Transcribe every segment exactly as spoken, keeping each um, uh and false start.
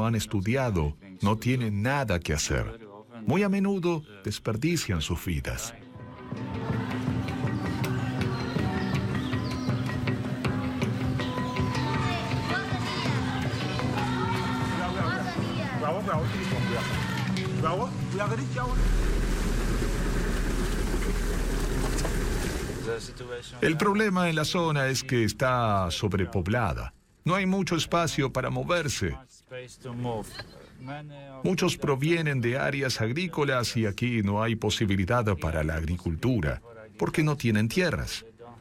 han estudiado no tienen nada que hacer. Muy a menudo desperdician sus vidas. El problema en la zona es que está sobrepoblada. No hay mucho espacio para moverse. Muchos provienen de áreas agrícolas y aquí no hay posibilidad para la agricultura, porque no tienen tierras.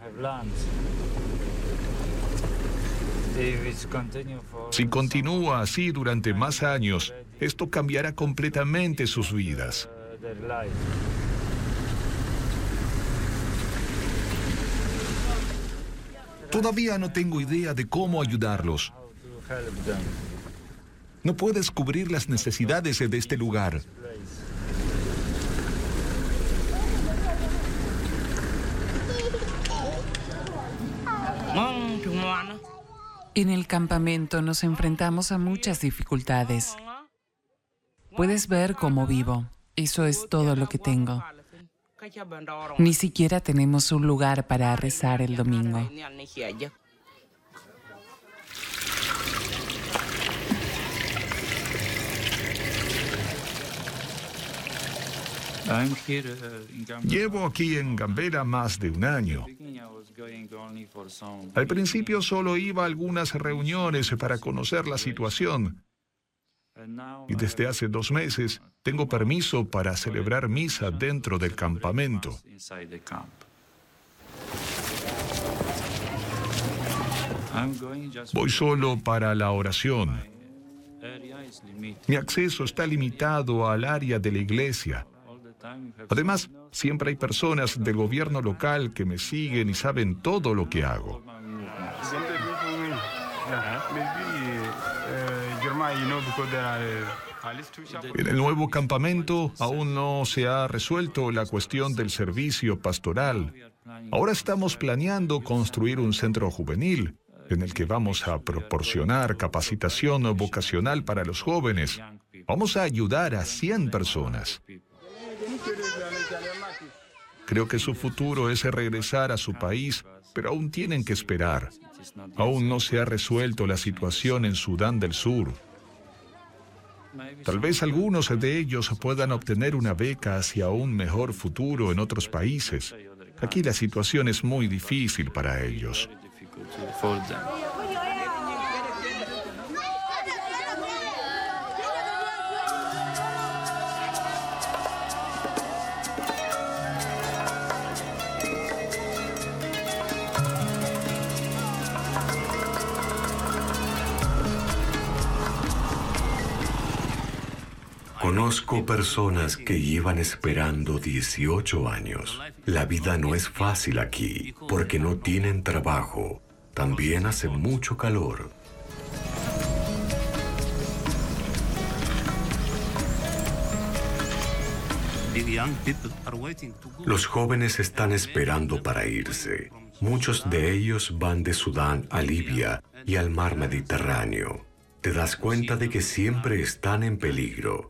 Si continúa así durante más años, esto cambiará completamente sus vidas. Todavía no tengo idea de cómo ayudarlos. No puedes cubrir las necesidades de este lugar. En el campamento nos enfrentamos a muchas dificultades. Puedes ver cómo vivo. Eso es todo lo que tengo. Ni siquiera tenemos un lugar para rezar el domingo. Llevo aquí en Gambela más de un año. Al principio solo iba a algunas reuniones para conocer la situación. Y desde hace dos meses tengo permiso para celebrar misa dentro del campamento. Voy solo para la oración. Mi acceso está limitado al área de la iglesia. Además, siempre hay personas del gobierno local que me siguen y saben todo lo que hago. En el nuevo campamento aún no se ha resuelto la cuestión del servicio pastoral. Ahora estamos planeando construir un centro juvenil en el que vamos a proporcionar capacitación vocacional para los jóvenes. Vamos a ayudar a cien personas. Creo que su futuro es regresar a su país, pero aún tienen que esperar. Aún no se ha resuelto la situación en Sudán del Sur. Tal vez algunos de ellos puedan obtener una beca hacia un mejor futuro en otros países. Aquí la situación es muy difícil para ellos. Conozco personas que llevan esperando dieciocho años. La vida no es fácil aquí, porque no tienen trabajo. También hace mucho calor. Los jóvenes están esperando para irse. Muchos de ellos van de Sudán a Libia y al mar Mediterráneo. Te das cuenta de que siempre están en peligro.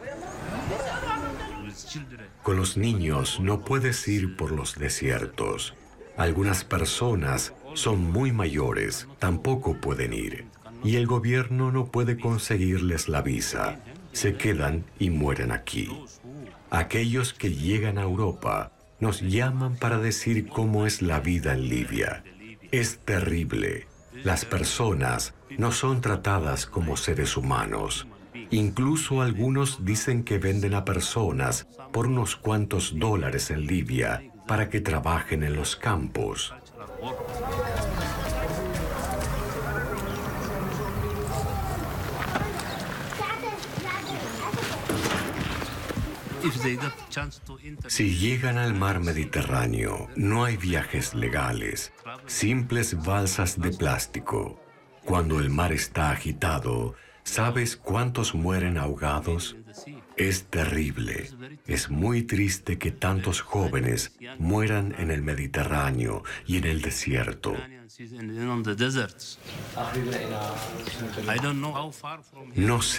Con los niños no puedes ir por los desiertos. Algunas personas son muy mayores, tampoco pueden ir. Y el gobierno no puede conseguirles la visa. Se quedan y mueren aquí. Aquellos que llegan a Europa nos llaman para decir cómo es la vida en Libia. Es terrible. Las personas no son tratadas como seres humanos. Incluso algunos dicen que venden a personas por unos cuantos dólares en Libia para que trabajen en los campos. Si llegan al mar Mediterráneo, no hay viajes legales, simples balsas de plástico. Cuando el mar está agitado, ¿sabes cuántos mueren ahogados? Es terrible. Es muy triste que tantos jóvenes mueran en el Mediterráneo y en el desierto. No sé